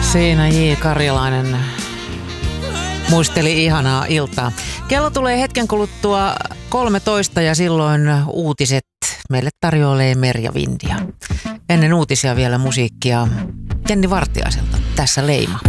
Siinä J. Karjalainen muisteli ihanaa iltaa. Kello tulee hetken kuluttua 13 ja silloin uutiset meille tarjoilee Merja Vindia. Ennen uutisia vielä musiikkia Jenni Vartiaiselta. Tässä Leima.